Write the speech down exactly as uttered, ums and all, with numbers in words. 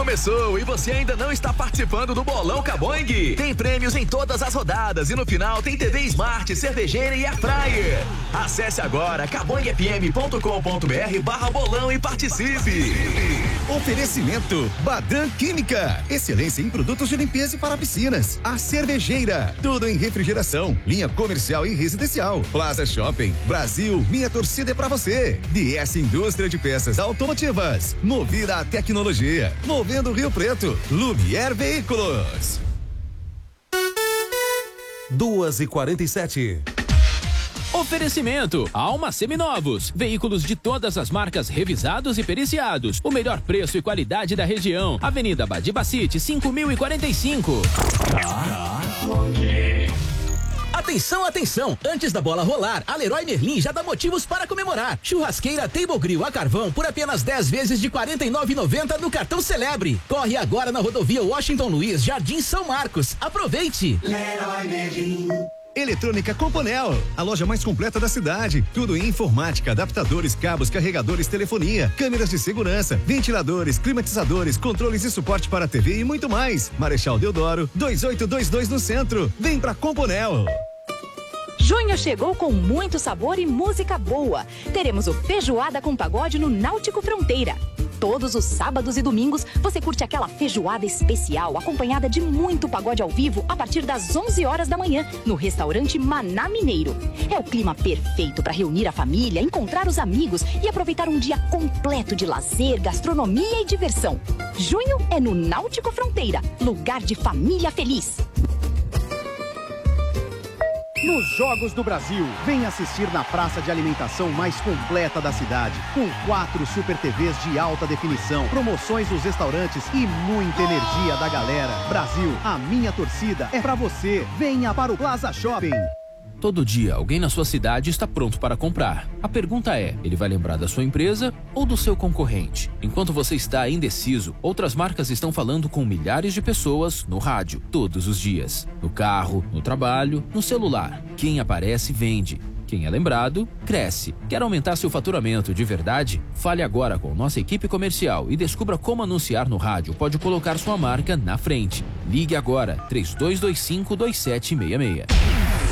começou e você ainda não está participando do Bolão Caboing? Tem prêmios em todas as rodadas e no final tem T V Smart, cervejeira e air fryer. Acesse agora caboing f m ponto com ponto b r barra bolão e participe. Oferecimento Badam Química, excelência em produtos de limpeza e para piscinas. A Cervejeira, tudo em refrigeração, linha comercial e residencial. Plaza Shopping, Brasil, minha torcida é pra você. D S Indústria de Peças Automotivas, movida à tecnologia, movendo Rio Preto. Lumière Veículos. duas e quarenta e sete. Oferecimento Alma Seminovos, veículos de todas as marcas revisados e periciados. O melhor preço e qualidade da região. Avenida Badibacite, cinco mil e quarenta e cinco. Atenção, atenção! Antes da bola rolar, a Leroy Merlin já dá motivos para comemorar. Churrasqueira Table Grill a carvão por apenas dez vezes de quarenta e nove reais e noventa centavos no cartão Celebre. Corre agora na rodovia Washington Luiz, Jardim São Marcos. Aproveite! Leroy Merlin. Eletrônica Componel, a loja mais completa da cidade. Tudo em informática, adaptadores, cabos, carregadores, telefonia, câmeras de segurança, ventiladores, climatizadores, controles e suporte para T V e muito mais. Marechal Deodoro, dois oito dois dois no centro. Vem pra Componel. Junho chegou com muito sabor e música boa. Teremos o Feijoada com Pagode no Náutico Fronteira. Todos os sábados e domingos você curte aquela feijoada especial acompanhada de muito pagode ao vivo a partir das onze horas da manhã no restaurante Maná Mineiro. É o clima perfeito para reunir a família, encontrar os amigos e aproveitar um dia completo de lazer, gastronomia e diversão. Junho é no Náutico Fronteira, lugar de família feliz. Nos Jogos do Brasil, vem assistir na praça de alimentação mais completa da cidade, com quatro Super T Vs de alta definição, promoções nos restaurantes e muita energia da galera. Brasil, a minha torcida é pra você. Venha para o Plaza Shopping. Todo dia, alguém na sua cidade está pronto para comprar. A pergunta é, ele vai lembrar da sua empresa ou do seu concorrente? Enquanto você está indeciso, outras marcas estão falando com milhares de pessoas no rádio, todos os dias. No carro, no trabalho, no celular. Quem aparece, vende. Quem é lembrado, cresce. Quer aumentar seu faturamento de verdade? Fale agora com nossa equipe comercial e descubra como anunciar no rádio pode colocar sua marca na frente. Ligue agora, três dois dois cinco, dois sete seis seis.